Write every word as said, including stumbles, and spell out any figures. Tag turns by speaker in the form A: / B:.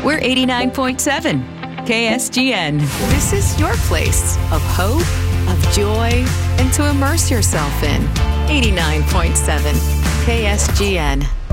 A: We're eighty-nine point seven K S G N. This is your place of hope, of joy, and to immerse yourself in. eighty-nine point seven K S G N.